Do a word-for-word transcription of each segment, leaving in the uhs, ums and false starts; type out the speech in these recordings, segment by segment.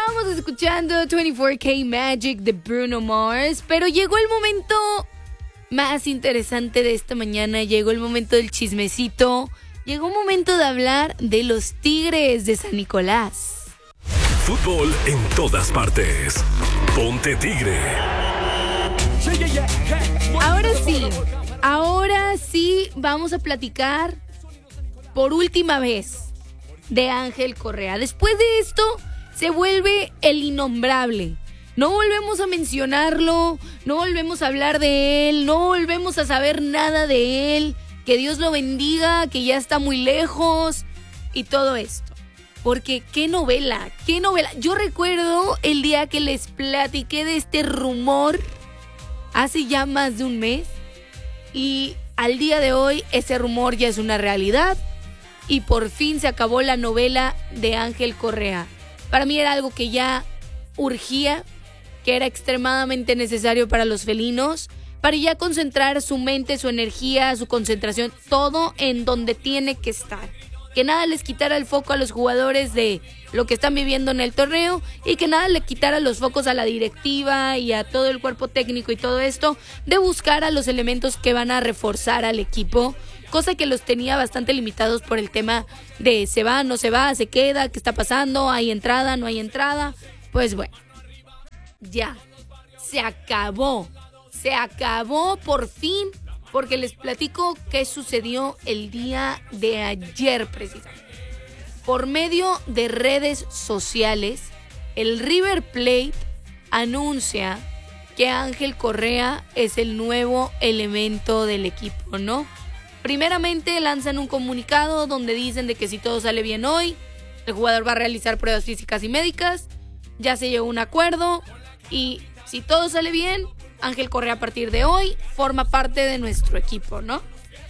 Estábamos escuchando veinticuatro K Magic de Bruno Mars, pero llegó el momento más interesante de esta mañana, llegó el momento del chismecito, llegó el momento de hablar de los Tigres de San Nicolás. Fútbol en todas partes. Ponte Tigre. Ahora sí, ahora sí vamos a platicar por última vez de Ángel Correa. Después de esto se vuelve el innombrable. No volvemos a mencionarlo, no volvemos a hablar de él, no volvemos a saber nada de él. Que Dios lo bendiga, que ya está muy lejos y todo esto. Porque qué novela, qué novela. Yo recuerdo el día que les platiqué de este rumor hace ya más de un mes. Y al día de hoy ese rumor ya es una realidad. Y por fin se acabó la novela de Ángel Correa. Para mí era algo que ya urgía, que era extremadamente necesario para los felinos, para ya concentrar su mente, su energía, su concentración, todo en donde tiene que estar. Que nada les quitara el foco a los jugadores de lo que están viviendo en el torneo y que nada le quitara los focos a la directiva y a todo el cuerpo técnico y todo esto de buscar a los elementos que van a reforzar al equipo, cosa que los tenía bastante limitados por el tema de se va, no se va, se queda, qué está pasando, hay entrada, no hay entrada. Pues bueno, ya, se acabó, se acabó por fin, porque les platico qué sucedió el día de ayer precisamente. Por medio de redes sociales, el River Plate anuncia que Ángel Correa es el nuevo elemento del equipo, ¿no? Primeramente lanzan un comunicado donde dicen de que si todo sale bien hoy, el jugador va a realizar pruebas físicas y médicas, ya se llegó a un acuerdo y si todo sale bien, Ángel Correa a partir de hoy forma parte de nuestro equipo, ¿no?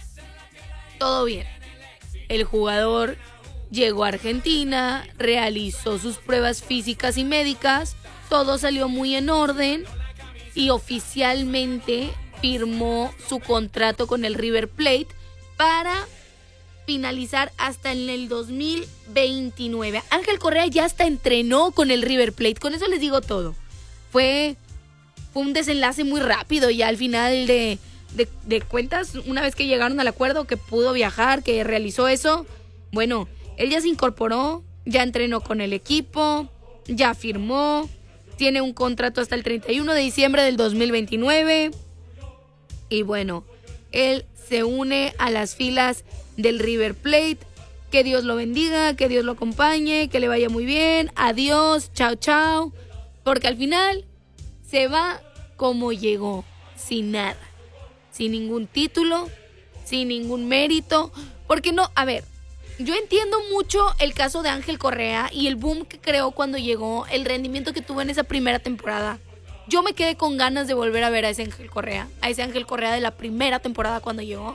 Todo bien. El jugador llegó a Argentina, realizó sus pruebas físicas y médicas, todo salió muy en orden y oficialmente firmó su contrato con el River Plate para finalizar hasta en el dos mil veintinueve. Ángel Correa ya hasta entrenó con el River Plate, con eso les digo todo. Fue, fue un desenlace muy rápido ya al final de, de, de cuentas, una vez que llegaron al acuerdo que pudo viajar, que realizó eso, bueno, él ya se incorporó, ya entrenó con el equipo, ya firmó, tiene un contrato hasta el treinta y uno de diciembre del dos mil veintinueve y bueno, él se une a las filas del River Plate. Que Dios lo bendiga, que Dios lo acompañe, que le vaya muy bien, adiós, chao, chao, porque al final se va como llegó, sin nada, sin ningún título, sin ningún mérito, porque no, a ver, yo entiendo mucho el caso de Ángel Correa y el boom que creó cuando llegó, el rendimiento que tuvo en esa primera temporada. Yo me quedé con ganas de volver a ver a ese Ángel Correa, a ese Ángel Correa de la primera temporada cuando llegó.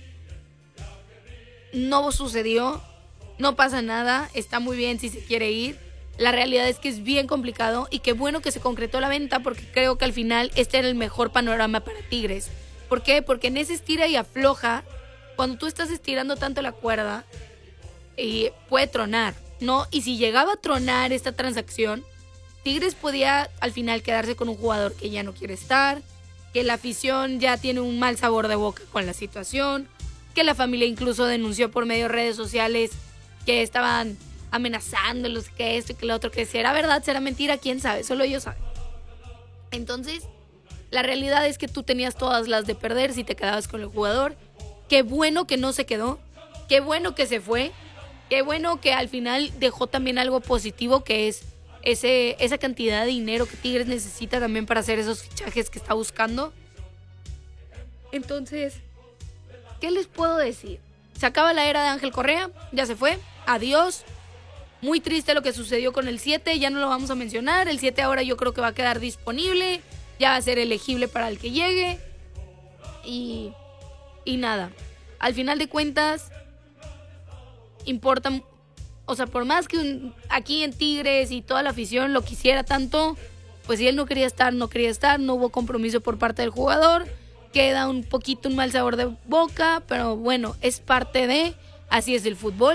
No sucedió, no pasa nada, está muy bien si se quiere ir. La realidad es que es bien complicado y qué bueno que se concretó la venta porque creo que al final este era el mejor panorama para Tigres. ¿Por qué? Porque en ese estira y afloja, cuando tú estás estirando tanto la cuerda, eh, puede tronar, ¿no? Y si llegaba a tronar esta transacción, Tigres podía al final quedarse con un jugador que ya no quiere estar, que la afición ya tiene un mal sabor de boca con la situación, que la familia incluso denunció por medio de redes sociales que estaban amenazándolos, que esto y que lo otro, que será verdad, será mentira, quién sabe, solo ellos saben. Entonces, la realidad es que tú tenías todas las de perder si te quedabas con el jugador. Qué bueno que no se quedó, qué bueno que se fue, qué bueno que al final dejó también algo positivo, que es ese, esa cantidad de dinero que Tigres necesita también para hacer esos fichajes que está buscando. Entonces, ¿qué les puedo decir? Se acaba la era de Ángel Correa, ya se fue, adiós. Muy triste lo que sucedió con el siete, ya no lo vamos a mencionar. El siete ahora yo creo que va a quedar disponible, ya va a ser elegible para el que llegue. Y, y nada, al final de cuentas, importa, o sea, por más que un, aquí en Tigres y toda la afición lo quisiera tanto, pues si él no quería estar, no quería estar, no hubo compromiso por parte del jugador. Queda un poquito un mal sabor de boca, pero bueno, es parte de, así es el fútbol.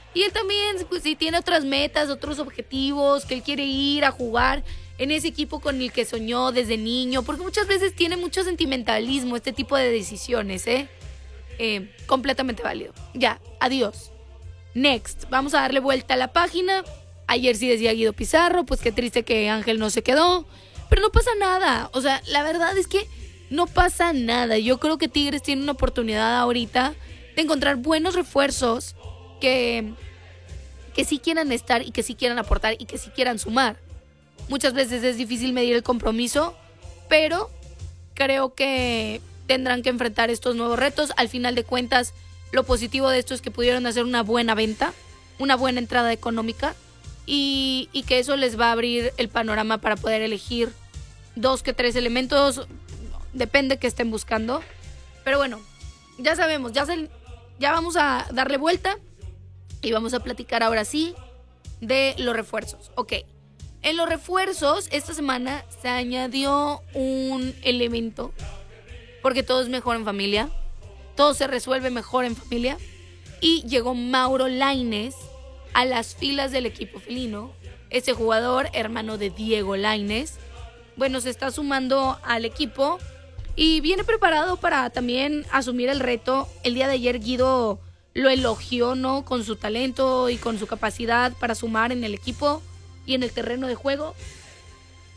Y él también, pues, si tiene otras metas, otros objetivos, que él quiere ir a jugar en ese equipo con el que soñó desde niño, porque muchas veces tiene mucho sentimentalismo este tipo de decisiones, ¿eh? Eh, completamente válido. Ya, adiós. Next, vamos a darle vuelta a la página. Ayer sí decía Guido Pizarro, pues qué triste que Ángel no se quedó, pero no pasa nada. O sea, la verdad es que no pasa nada. Yo creo que Tigres tiene una oportunidad ahorita de encontrar buenos refuerzos que, que sí quieran estar y que sí quieran aportar y que sí quieran sumar. Muchas veces es difícil medir el compromiso, pero creo que tendrán que enfrentar estos nuevos retos. Al final de cuentas, lo positivo de esto es que pudieron hacer una buena venta, una buena entrada económica, y, y que eso les va a abrir el panorama para poder elegir dos que tres elementos, depende que estén buscando. Pero bueno, ya sabemos, ya, se, ya vamos a darle vuelta y vamos a platicar ahora sí de los refuerzos. Ok, en los refuerzos esta semana se añadió un elemento, porque todo es mejor en familia, todo se resuelve mejor en familia, y llegó Mauro Lainez a las filas del equipo felino. Ese jugador, hermano de Diego Lainez, bueno, se está sumando al equipo y viene preparado para también asumir el reto. El día de ayer Guido lo elogió, ¿no?, con su talento y con su capacidad para sumar en el equipo y en el terreno de juego.